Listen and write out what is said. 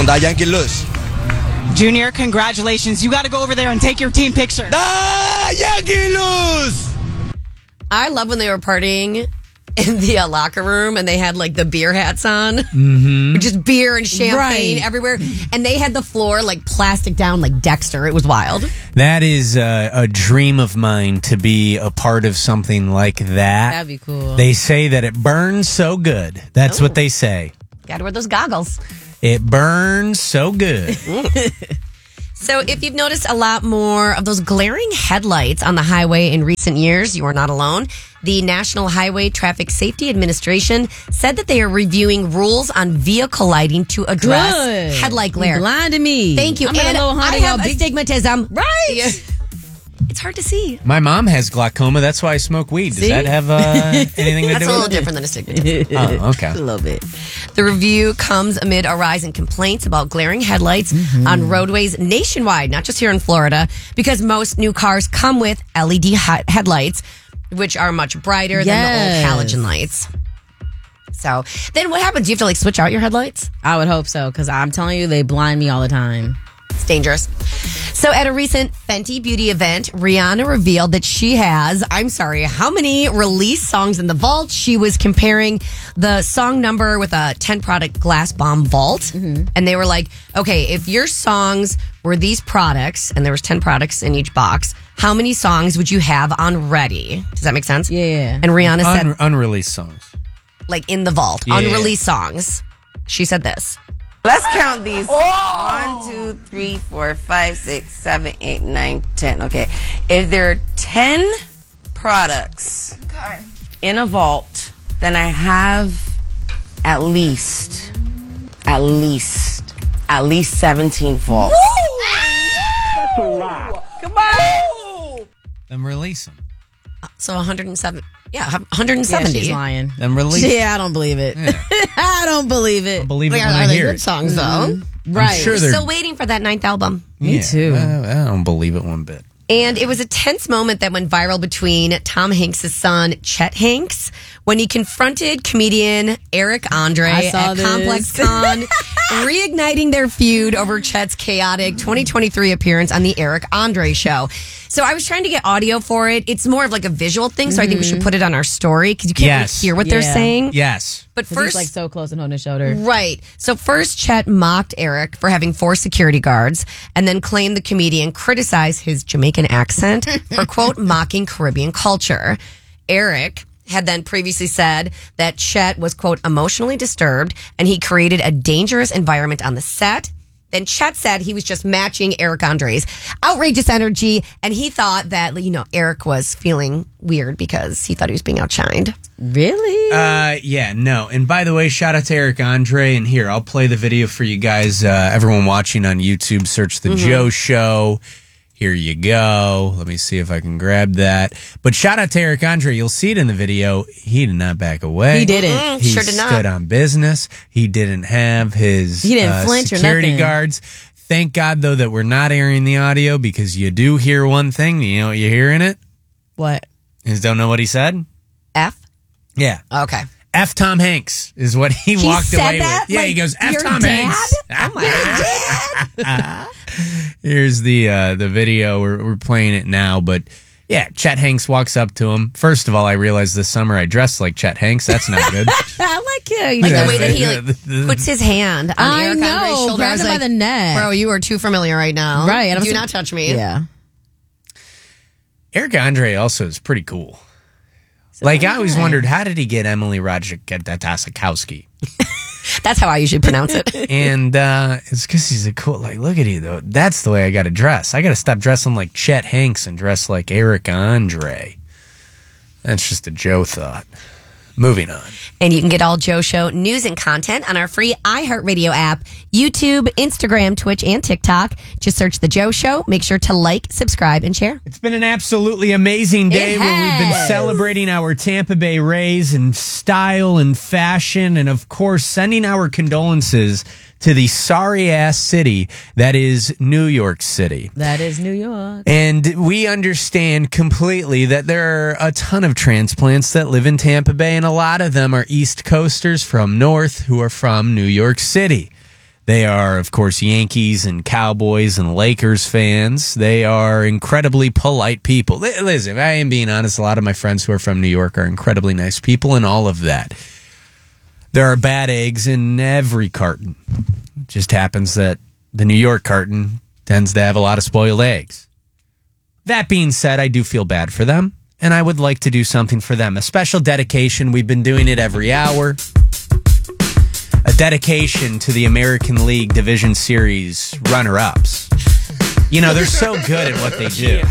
Andar Yankee loose. Junior, congratulations. You got to go over there and take your team picture. Yankee loose! I love when they were partying in the locker room and they had like the beer hats on. Mm-hmm. Just beer and champagne everywhere. And they had the floor like plastic down like Dexter. It was wild. That is a dream of mine to be a part of something like that. That'd be cool. They say that it burns so good. That's what they say. Gotta wear those goggles. It burns so good. So if you've noticed a lot more of those glaring headlights on the highway in recent years, you are not alone. The National Highway Traffic Safety Administration said that they are reviewing rules on vehicle lighting to address Good. headlight glare. You blinded me. Thank you. I'm And a little I honey, have y'all big- astigmatism. Right. Yeah. It's hard to see. My mom has glaucoma. That's why I smoke weed. Does See? that have anything to That's do a little with it? different than astigmatism. Oh, okay. A little bit. The review comes amid a rise in complaints about glaring headlights on roadways nationwide, not just here in Florida, because most new cars come with LED headlights, which are much brighter than the old halogen lights. So then what happens? Do you have to like switch out your headlights? I would hope so, because I'm telling you, they blind me all the time. It's dangerous. So at a recent Fenty Beauty event, Rihanna revealed that she has, how many release songs in the vault? She was comparing the song number with a 10 product glass bomb vault. And they were like, okay, if your songs were these products, and there was 10 products in each box, how many songs would you have on ready? Does that make sense? Yeah. And Rihanna said, Unreleased songs. like in the vault, Yeah. unreleased songs. She said this. Let's count these. 1, 2, 3, 4, 5, 6, 7, 8, 9, 10. Okay. If there are 10 products in a vault, then I have at least 17 vaults. That's a lot. Come on. Then release them. So 107. Yeah, 170. Yeah, she's lying. Then release. Yeah, I don't believe it. Yeah. I don't believe it. Believe it Like, when are I they hear good it. songs, though? Right. sure We're they're- still waiting for that 9th album. Me too. I don't believe it one bit. And it was a tense moment that went viral between Tom Hanks' son, Chet Hanks, when he confronted comedian Eric Andre I saw at this. Complex Con, reigniting their feud over Chet's chaotic 2023 appearance on the Eric Andre show. So I was trying to get audio for it. It's more of like a visual thing, so I think we should put it on our story because you can't really Yes. hear what they're Yeah. saying. Yes. But 'Cause first, he's like so close and on his shoulder. right. So first, Chet mocked Eric for having 4 security guards and then claimed the comedian criticized his Jamaican accent for, quote, mocking Caribbean culture. Eric had then previously said that Chet was, quote, emotionally disturbed and he created a dangerous environment on the set. Then Chet said he was just matching Eric Andre's outrageous energy, and he thought that, Eric was feeling weird because he thought he was being outshined. Really? Yeah, no. And by the way, shout out to Eric Andre. And here, I'll play the video for you guys. Everyone watching on YouTube, search The Joe Show. Here you go. Let me see if I can grab that. But shout out to Eric Andre. You'll see it in the video. He did not back away. He didn't. He Sure did not. stood on business. He didn't have his He didn't flinch or security nothing. guards. Thank God, though, that we're not airing the audio because you do hear one thing. You know what you hear in it? What? You just don't know what he said? F? Yeah. Okay. F Tom Hanks is what he walked said away that? with. Yeah, he Like, goes, F your Tom dad? Hanks. Oh my God. Here's the video. We're playing it now, but yeah, Chet Hanks walks up to him. First of all, I realized this summer I dressed like Chet Hanks. That's not good. I like it. Like Yeah, the way that he puts his hand on I Eric know, Andre's shoulder. I grabbed was him by like, the neck. Bro, you are too familiar right now. Right. And I was Do like- not touch me. Yeah. Eric Andre also is pretty cool. Like, I always wondered, how did he get Emily Ratajkowski? That's how I usually pronounce it. And it's because he's a cool, like, look at you, though. That's the way I got to dress. I got to stop dressing like Chet Hanks and dress like Eric Andre. That's just a Joe thought. Moving on. And you can get all Joe Show news and content on our free iHeartRadio app, YouTube, Instagram, Twitch, and TikTok. Just search The Joe Show. Make sure to like, subscribe, and share. It's been an absolutely amazing day It where we've been has. celebrating our Tampa Bay Rays in style and fashion, and of course, sending our condolences to the sorry-ass city that is New York City. That is New York. And we understand completely that there are a ton of transplants that live in Tampa Bay, and a lot of them are East Coasters from North who are from New York City. They are, of course, Yankees and Cowboys and Lakers fans. They are incredibly polite people. Listen, if I am being honest, a lot of my friends who are from New York are incredibly nice people and all of that. There are bad eggs in every carton. It just happens that the New York carton tends to have a lot of spoiled eggs. That being said, I do feel bad for them, and I would like to do something for them. A special dedication. We've been doing it every hour. A dedication to the American League Division Series runner-ups. You know, they're so good at what they do.